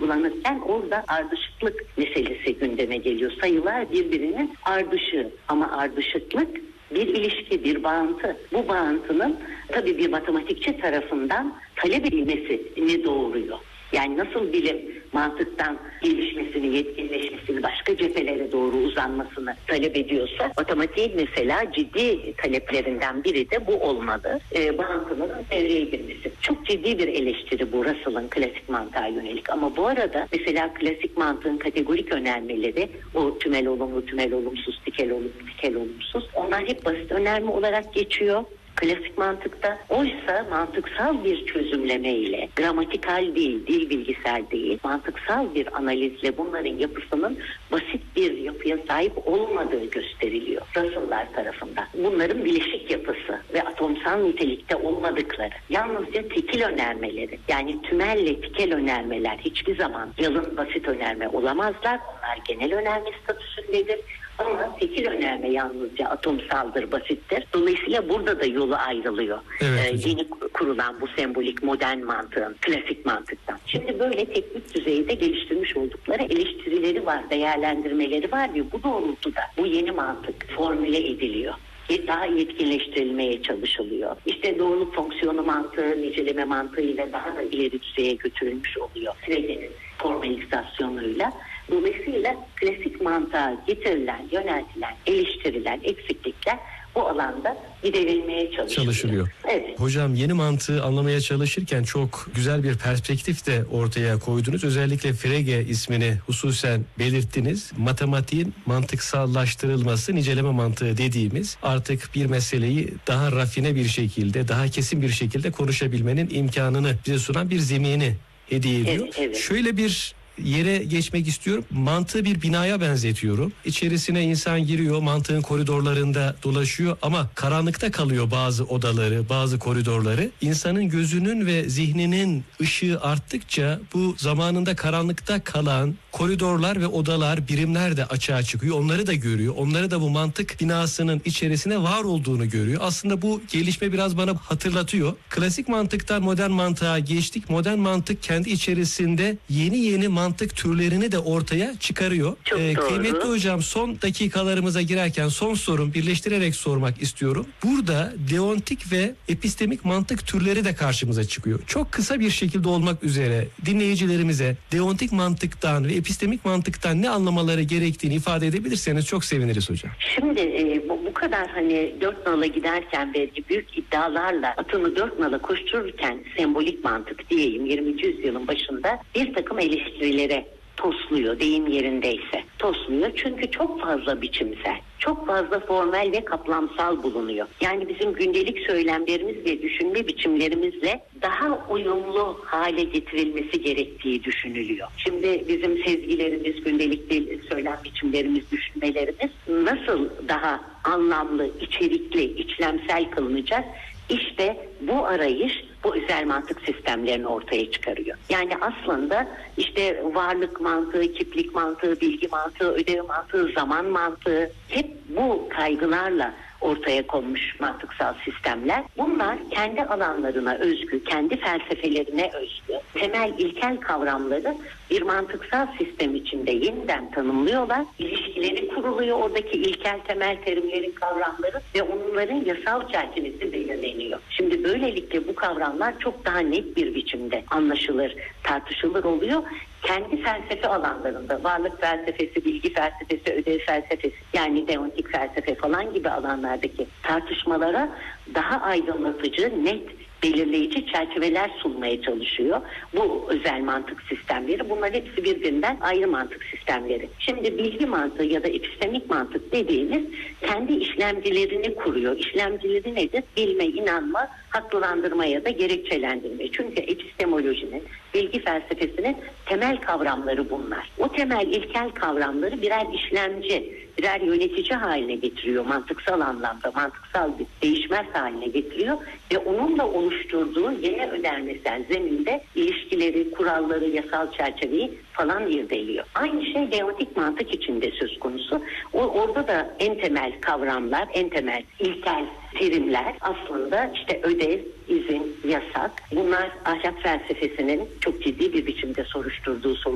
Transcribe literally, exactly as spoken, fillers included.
uygulanırken orada ardışıklık meselesi gündeme geliyor. Sayılar birbirinin ardışığı ama ardışıklık bir ilişki, bir bağıntı. Bu bağıntının tabii bir matematikçi tarafından talep edilmesini doğuruyor. Yani nasıl bilim mantıktan gelişmesini, yetkinleşmesini, başka cephelere doğru uzanmasını talep ediyorsa, matematiğin mesela ciddi taleplerinden biri de bu olmalı. E, bağıntının devreye girmesi. Çok ciddi bir eleştiri bu Russell'ın klasik mantığa yönelik. Ama bu arada mesela klasik mantığın kategorik önermeleri, o tümel olumlu, tümel olumsuz, tikel olumlu, tikel olumsuz, onlar hep basit önerme olarak geçiyor klasik mantıkta. Oysa mantıksal bir çözümleme ile, gramatikal değil, dil bilgisel değil, mantıksal bir analizle bunların yapısının basit bir yapıya sahip olmadığı gösteriliyor Russell'lar tarafından. Bunların bileşik yapısı ve atomsal nitelikte olmadıkları, yalnızca tekil önermeleri, yani tümelle tikel önermeler hiçbir zaman yalın basit önerme olamazlar. Onlar genel önerme statüsündedir. Ama tekil önerme yalnızca atomsaldır, basittir. Dolayısıyla burada da yolu ayrılıyor. Evet, ee, yeni kurulan bu sembolik modern mantığın, klasik mantıktan. Şimdi böyle teknik düzeyde geliştirmiş oldukları eleştirileri var, değerlendirmeleri var ve bu doğrultuda bu yeni mantık formüle ediliyor. Daha yetkinleştirilmeye çalışılıyor. İşte doğruluk fonksiyonu mantığı, niceleme mantığıyla daha da ileri düzeye götürülmüş oluyor. Frege'nin formalizasyonuyla. Dolayısıyla klasik mantığa getirilen, yöneltilen, eleştirilen eksiklikler bu alanda giderilmeye çalışılıyor. Çalışılıyor. Evet. Hocam yeni mantığı anlamaya çalışırken çok güzel bir perspektif de ortaya koydunuz. Özellikle Frege ismini hususen belirttiniz. Matematiğin mantıksallaştırılması, niceleme mantığı dediğimiz artık bir meseleyi daha rafine bir şekilde, daha kesin bir şekilde konuşabilmenin imkanını bize sunan bir zemini hediye ediyor. Evet, evet. Şöyle bir yere geçmek istiyorum. Mantığı bir binaya benzetiyorum. İçerisine insan giriyor, mantığın koridorlarında dolaşıyor ama karanlıkta kalıyor bazı odaları, bazı koridorları. İnsanın gözünün ve zihninin ışığı arttıkça bu zamanında karanlıkta kalan koridorlar ve odalar, birimler de açığa çıkıyor. Onları da görüyor. Onları da bu mantık binasının içerisine var olduğunu görüyor. Aslında bu gelişme biraz bana hatırlatıyor. Klasik mantıktan modern mantığa geçtik. Modern mantık kendi içerisinde yeni yeni mantık türlerini de ortaya çıkarıyor. Çok ee, doğru. Kıymetli hocam, son dakikalarımıza girerken son sorum, birleştirerek sormak istiyorum. Burada deontik ve epistemik mantık türleri de karşımıza çıkıyor. Çok kısa bir şekilde olmak üzere dinleyicilerimize deontik mantıktan ve epistemik mantıktan ne anlamaları gerektiğini ifade edebilirseniz çok seviniriz hocam. Şimdi e, bu, bu kadar hani dört nala giderken ve büyük iddialarla atımı dört nala koştururken sembolik mantık diyeyim yirminci yüzyılın başında bir takım eleştirilere tosluyor, deyim yerindeyse. Tosluyor çünkü çok fazla biçimsel, çok fazla formel ve kaplamsal bulunuyor. Yani bizim gündelik söylemlerimiz ve düşünme biçimlerimizle daha uyumlu hale getirilmesi gerektiği düşünülüyor. Şimdi bizim sezgilerimiz, gündelik söylem biçimlerimiz, düşünmelerimiz nasıl daha anlamlı, içerikli, içlemsel kılınacak? İşte bu arayış bu özel mantık sistemlerini ortaya çıkarıyor. Yani aslında işte varlık mantığı, kiplik mantığı, bilgi mantığı, ödev mantığı, zaman mantığı hep bu kaygılarla ortaya konmuş mantıksal sistemler. Bunlar kendi alanlarına özgü, kendi felsefelerine özgü temel ilkel kavramları bir mantıksal sistem içinde yeniden tanımlıyorlar. İlişkileri kuruluyor oradaki ilkel temel terimlerin, kavramları ve onların yasal çerçevesi belirleniyor. Şimdi böylelikle bu kavramlar çok daha net bir biçimde anlaşılır, tartışılır oluyor. Kendi felsefe alanlarında, varlık felsefesi, bilgi felsefesi, ödev felsefesi, yani deontik felsefe falan gibi alanlardaki tartışmalara daha aydınlatıcı, net, belirleyici çerçeveler sunmaya çalışıyor. Bu özel mantık sistemleri, bunlar hepsi birbirinden ayrı mantık sistemleri. Şimdi bilgi mantığı ya da epistemik mantık dediğimiz kendi işlemcilerini kuruyor. İşlemcileri nedir? Bilme, inanma, haklılandırma ya da gerekçelendirme. Çünkü epistemolojinin, bilgi felsefesinin temel kavramları bunlar. O temel ilkel kavramları birer işlemci, birer yönetici haline getiriyor mantıksal anlamda, mantıksal bir değişmez haline getiriyor ve onunla oluşturduğu yeni önermesel zeminde ilişkileri, kuralları, yasal çerçeveyi falan irdeliyor. Aynı şey deontik mantık içinde söz konusu. O, orada da en temel kavramlar, en temel ilkel terimler aslında işte ödev, izin, yasak. Bunlar ahlak felsefesinin çok ciddi bir biçimde soruşturduğu soru.